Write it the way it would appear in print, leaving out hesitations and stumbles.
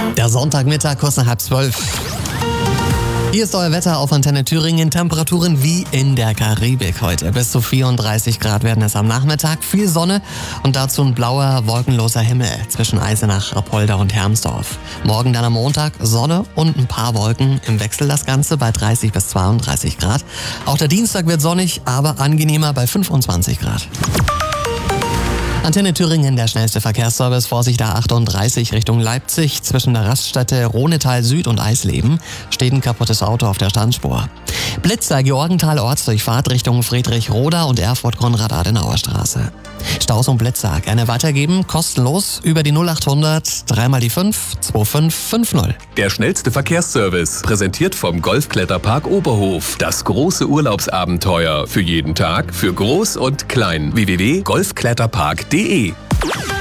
Der Sonntagmittag, kurz nach 11:30. Hier ist euer Wetter auf Antenne Thüringen. Temperaturen wie in der Karibik heute. Bis zu 34 Grad werden es am Nachmittag. Viel Sonne und dazu ein blauer, wolkenloser Himmel zwischen Eisenach, Apolda und Hermsdorf. Morgen dann am Montag Sonne und ein paar Wolken. Im Wechsel das Ganze bei 30 bis 32 Grad. Auch der Dienstag wird sonnig, aber angenehmer bei 25 Grad. Antenne Thüringen, der schnellste Verkehrsservice. Vorsicht A38 Richtung Leipzig. Zwischen der Raststätte Ronetal Süd und Eisleben steht ein kaputtes Auto auf der Standspur. Blitzer Georgenthal Ortsdurchfahrt Richtung Friedrich-Roda und Erfurt-Konrad-Adenauer-Straße. Staus und Blitzer gerne weitergeben, kostenlos über die 0800 3 mal die 5 2550. Der schnellste Verkehrsservice, präsentiert vom Golfkletterpark Oberhof. Das große Urlaubsabenteuer für jeden Tag, für groß und klein. www.golfkletterpark.de